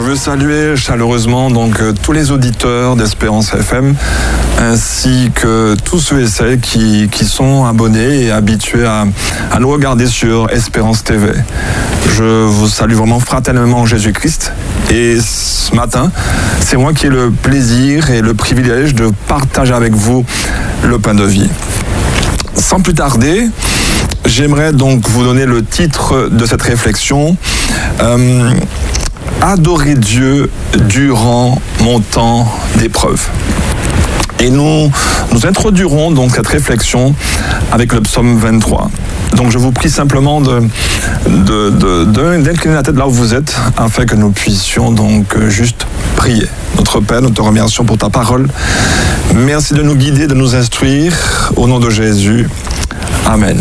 Je veux saluer chaleureusement tous les auditeurs d'Espérance FM ainsi que tous ceux et celles qui sont abonnés et habitués à nous regarder sur Espérance TV. Je vous salue vraiment fraternellement en Jésus-Christ et ce matin, c'est moi qui ai le plaisir et le privilège de partager avec vous le pain de vie. Sans plus tarder, j'aimerais donc vous donner le titre de cette réflexion. Adorer Dieu durant mon temps d'épreuve. Et nous introduirons donc cette réflexion avec le psaume 23. Donc je vous prie simplement d'incliner la tête là où vous êtes afin que nous puissions donc juste prier. Notre Père, nous te remercions pour ta parole. Merci de nous guider, de nous instruire. Au nom de Jésus. Amen.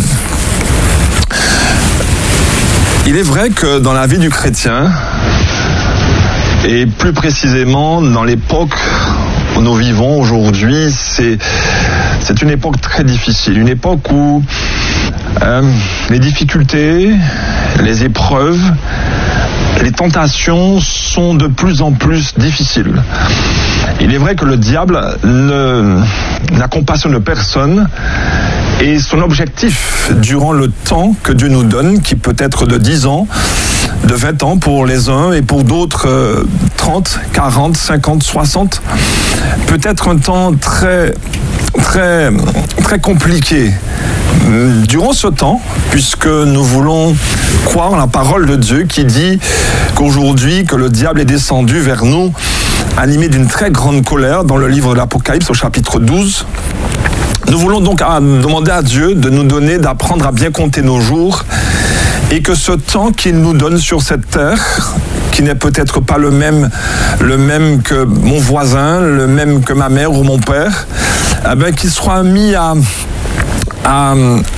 Il est vrai que dans la vie du chrétien, et plus précisément dans l'époque où nous vivons aujourd'hui, c'est une époque très difficile, une époque où les difficultés, les épreuves, les tentations sont de plus en plus difficiles. Il est vrai que le diable n'a compassion de personne et son objectif durant le temps que Dieu nous donne, qui peut être de 10 ans, de 20 ans pour les uns et pour d'autres 30, 40, 50, 60, peut être un temps très, très, très compliqué. Durant ce temps, puisque nous voulons croire en la parole de Dieu qui dit qu'aujourd'hui, que le diable est descendu vers nous, animé d'une très grande colère dans le livre de l'Apocalypse au chapitre 12, nous voulons donc demander à Dieu de nous donner, d'apprendre à bien compter nos jours et que ce temps qu'il nous donne sur cette terre, qui n'est peut-être pas le même que mon voisin, le même que ma mère ou mon père, qu'il soit mis à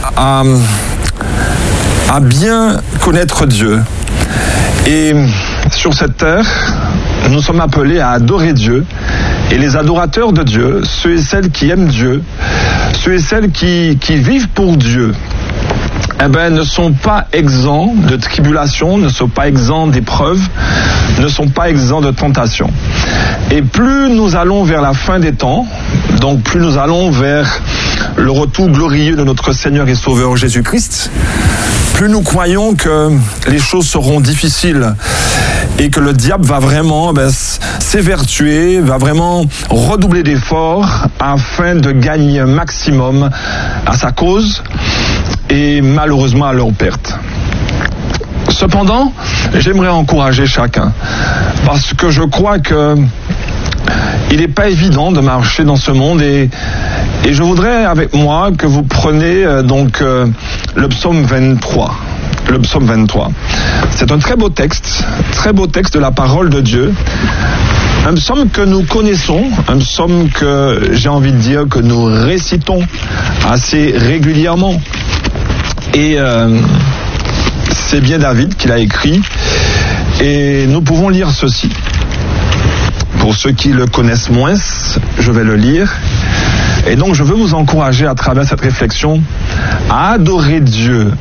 bien connaître Dieu. Et sur cette terre, nous sommes appelés à adorer Dieu. Et les adorateurs de Dieu, ceux et celles qui aiment Dieu, ceux et celles qui vivent pour Dieu, ne sont pas exempts de tribulations, ne sont pas exempts d'épreuves, ne sont pas exempts de tentations. Et plus nous allons vers la fin des temps, donc plus nous allons vers le retour glorieux de notre Seigneur et Sauveur Jésus-Christ, plus nous croyons que les choses seront difficiles et que le diable va vraiment s'évertuer, va vraiment redoubler d'efforts afin de gagner un maximum à sa cause et malheureusement à leur perte. Cependant, j'aimerais encourager chacun parce que je crois que il n'est pas évident de marcher dans ce monde et je voudrais avec moi que vous preniez le psaume 23. Le psaume 23. C'est un très beau texte de la parole de Dieu. Un psaume que nous connaissons, un psaume que j'ai envie de dire que nous récitons assez régulièrement. Et c'est bien David qui l'a écrit. Et nous pouvons lire ceci. Pour ceux qui le connaissent moins, je vais le lire. Et donc je veux vous encourager à travers cette réflexion à adorer Dieu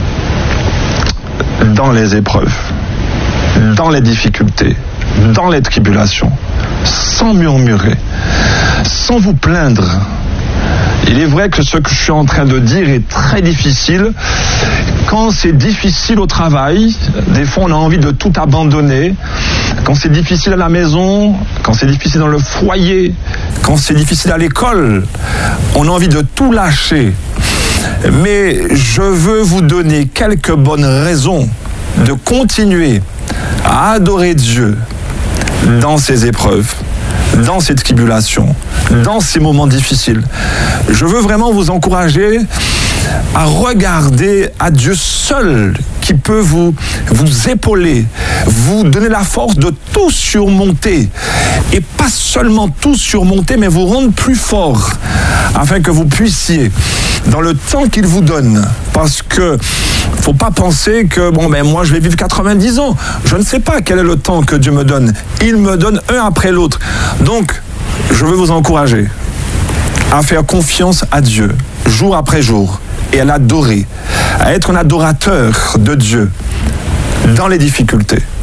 dans les épreuves, dans les difficultés, dans les tribulations, sans murmurer, sans vous plaindre. Il est vrai que ce que je suis en train de dire est très difficile. Quand c'est difficile au travail, des fois on a envie de tout abandonner. Quand c'est difficile à la maison, quand c'est difficile dans le foyer, quand c'est difficile à l'école, on a envie de tout lâcher. Mais je veux vous donner quelques bonnes raisons de continuer à adorer Dieu dans ces épreuves, dans ces tribulations, dans ces moments difficiles. Je veux vraiment vous encourager à regarder à Dieu seul qui peut vous épauler, vous donner la force de tout surmonter. Et pas seulement tout surmonter, mais vous rendre plus fort afin que vous puissiez, dans le temps qu'il vous donne, parce que faut pas penser que moi je vais vivre 90 ans. Je ne sais pas quel est le temps que Dieu me donne. Il me donne un après l'autre. Donc, je veux vous encourager à faire confiance à Dieu, jour après jour, et à l'adorer, à être un adorateur de Dieu dans les difficultés.